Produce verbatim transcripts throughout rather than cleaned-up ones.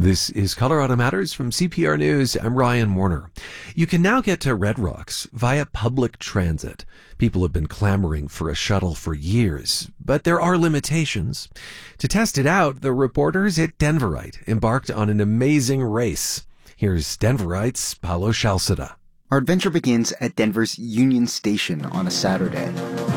This is Colorado Matters from C P R News. I'm Ryan Warner. You can now get to Red Rocks via public transit. People have been clamoring for a shuttle for years, but there are limitations. To test it out, the reporters at Denverite embarked on an amazing race. Here's Denverite's Paulo Shalceda. Our adventure begins at Denver's Union Station on a Saturday.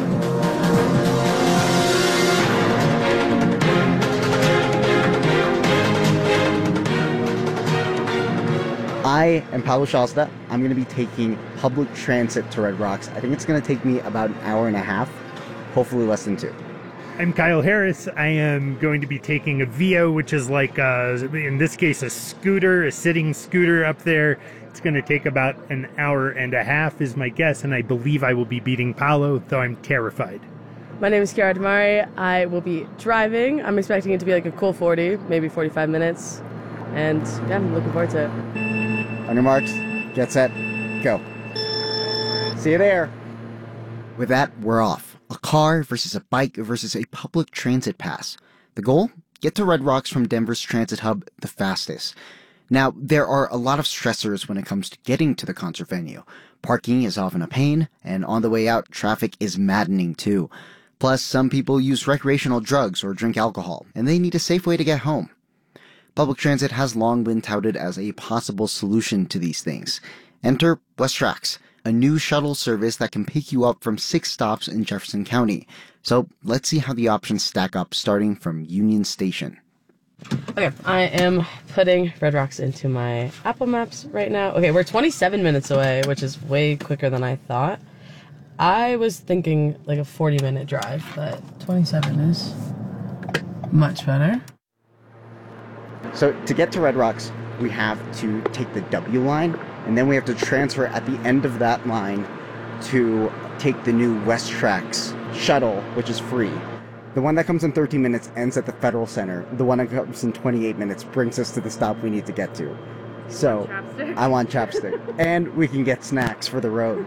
I am Paulo Shalceda. I'm going to be taking public transit to Red Rocks. I think it's going to take me about an hour and a half, hopefully less than two. I'm Kyle Harris. I am going to be taking a Vio, which is like, uh, in this case, a scooter, a sitting scooter up there. It's going to take about an hour and a half is my guess, and I believe I will be beating Paulo, though I'm terrified. My name is Kiara Damari. I will be driving. I'm expecting it to be like a cool forty, maybe forty-five minutes, and yeah, I'm looking forward to it. On your marks, get set, go. See you there. With that, we're off. A car versus a bike versus a public transit pass. The goal? Get to Red Rocks from Denver's transit hub the fastest. Now, there are a lot of stressors when it comes to getting to the concert venue. Parking is often a pain, and on the way out, traffic is maddening too. Plus, some people use recreational drugs or drink alcohol, and they need a safe way to get home. Public transit has long been touted as a possible solution to these things. Enter WesTrax, a new shuttle service that can pick you up from six stops in Jefferson County. So let's see how the options stack up starting from Union Station. Okay, I am putting Red Rocks into my Apple Maps right now. Okay, we're twenty-seven minutes away, which is way quicker than I thought. I was thinking like a forty minute drive, but twenty-seven is much better. So to get to Red Rocks, we have to take the W line, and then we have to transfer at the end of that line to take the new WesTrax shuttle, which is free. The one that comes in thirteen minutes ends at the Federal Center. The one that comes in twenty-eight minutes brings us to the stop we need to get to. So Chapstick. I want chapstick. And we can get snacks for the road.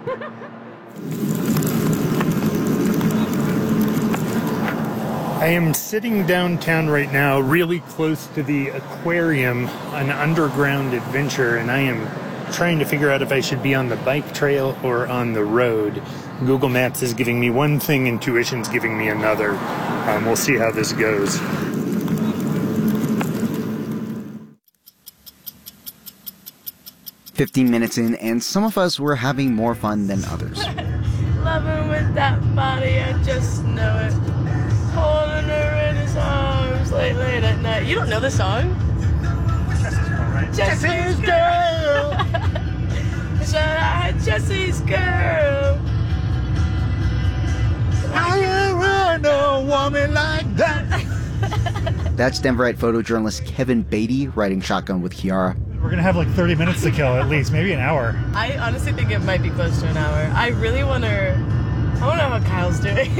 I am sitting downtown right now, really close to the aquarium, an underground adventure, and I am trying to figure out if I should be on the bike trail or on the road. Google Maps is giving me one thing, intuition's giving me another. Um, we'll see how this goes. fifteen minutes in, and some of us were having more fun than others. Loving with that body, I just know it. Holding her in his arms late, late at night. You don't know the song? Jesse's girl, right? Jesse's girl. Shout out Jesse's girl. I want a woman like that. That's Denverite photojournalist Kevin Beatty riding shotgun with Kiara. We're gonna have like thirty minutes to kill, at least, maybe an hour. I honestly think it might be close to an hour. I really want to. I want to know how Kyle's doing.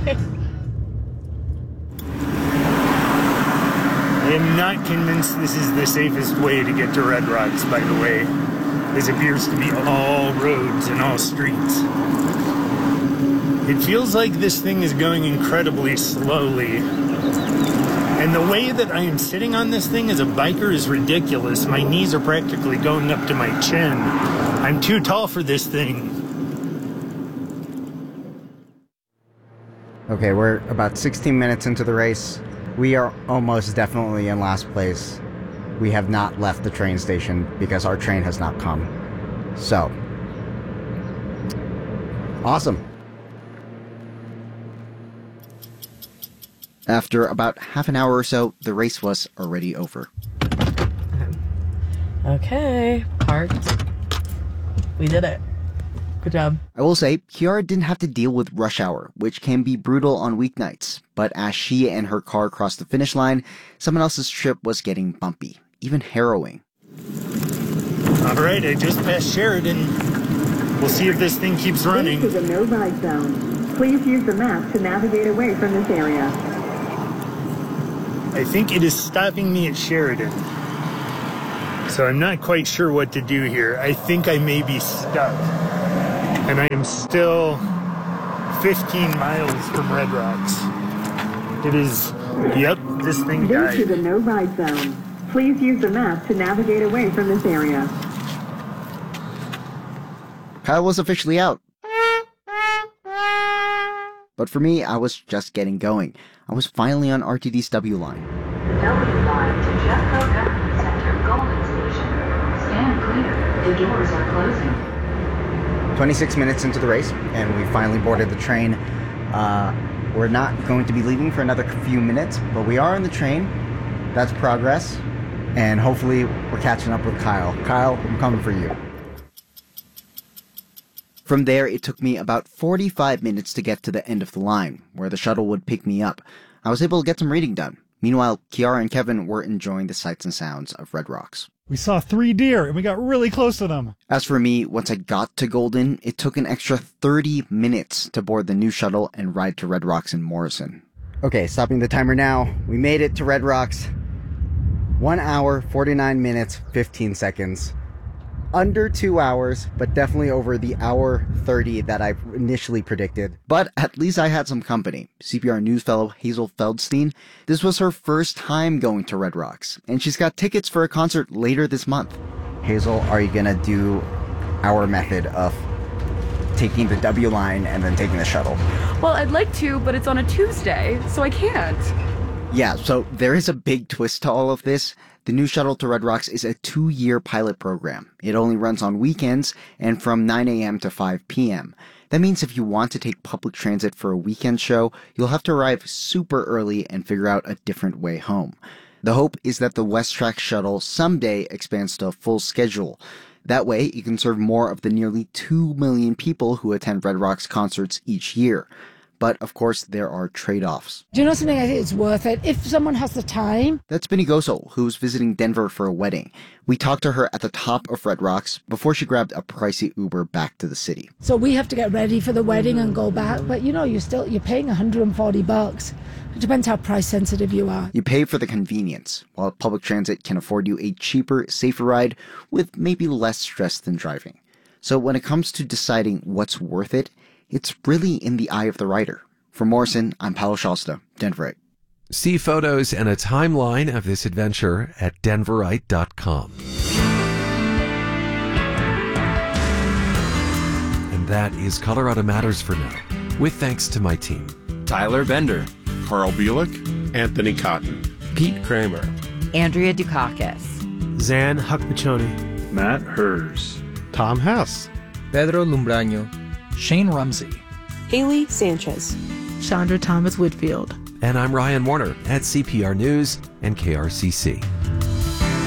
I am not convinced this is the safest way to get to Red Rocks, by the way. This appears to be all roads and all streets. It feels like this thing is going incredibly slowly. And the way that I am sitting on this thing as a biker is ridiculous. My knees are practically going up to my chin. I'm too tall for this thing. Okay, we're about sixteen minutes into the race. We are almost definitely in last place. We have not left the train station because our train has not come. So, awesome. After about half an hour or so, the race was already over. Okay, parked. We did it. Good job. I will say, Kiara didn't have to deal with rush hour, which can be brutal on weeknights. But as she and her car crossed the finish line, someone else's trip was getting bumpy, even harrowing. All right, I just passed Sheridan. We'll see if this thing keeps running. This is a no-ride zone. Please use the map to navigate away from this area. I think it is stopping me at Sheridan. So I'm not quite sure what to do here. I think I may be stuck. And I am still fifteen miles from Red Rocks. It is, yep, this thing died. This is a no-ride zone. Please use the map to navigate away from this area. Kyle was officially out. But for me, I was just getting going. I was finally on R T D's W line. W line to Jeffco Government Center, Golden Station. Stand clear. The doors are closing. twenty-six minutes into the race, and we finally boarded the train. Uh, we're not going to be leaving for another few minutes, but we are on the train. That's progress. And hopefully we're catching up with Kyle. Kyle, I'm coming for you. From there, it took me about forty-five minutes to get to the end of the line, where the shuttle would pick me up. I was able to get some reading done. Meanwhile, Kiara and Kevin were enjoying the sights and sounds of Red Rocks. We saw three deer, and we got really close to them. As for me, once I got to Golden, it took an extra thirty minutes to board the new shuttle and ride to Red Rocks in Morrison. Okay, stopping the timer now. We made it to Red Rocks. One hour, forty-nine minutes, fifteen seconds. Under two hours, but definitely over the hour thirty that I initially predicted. But at least I had some company. C P R News fellow Hazel Feldstein. This was her first time going to Red Rocks, and she's got tickets for a concert later this month. Hazel, are you gonna do our method of taking the W line and then taking the shuttle? Well, I'd like to, but it's on a Tuesday, so I can't. Yeah, so there is a big twist to all of this. The new shuttle to Red Rocks is a two-year pilot program. It only runs on weekends and from nine a.m. to five p.m. That means if you want to take public transit for a weekend show, you'll have to arrive super early and figure out a different way home. The hope is that the West Track shuttle someday expands to a full schedule. That way, you can serve more of the nearly two million people who attend Red Rocks concerts each year. But, of course, there are trade-offs. Do you know something? I think it's worth it. If someone has the time. That's Binny Gosel, who's visiting Denver for a wedding. We talked to her at the top of Red Rocks before she grabbed a pricey Uber back to the city. So we have to get ready for the wedding and go back. But, you know, you're still, you're paying one hundred forty bucks. It depends how price sensitive you are. You pay for the convenience, while public transit can afford you a cheaper, safer ride with maybe less stress than driving. So when it comes to deciding what's worth it, it's really in the eye of the rider. From Morrison, I'm Paolo Scialsta, Denverite. See photos and a timeline of this adventure at denverite dot com. And that is Colorado Matters for now, with thanks to my team. Tyler Bender, Carl Bielik, Anthony Cotton, Pete Kramer, Andrea Dukakis, Zan Huckmachoni, Matt Hers, Tom Hess, Pedro Lumbraño, Shane Rumsey, Haley Sanchez, Chandra Thomas Whitfield. And I'm Ryan Warner at C P R News and K R C C.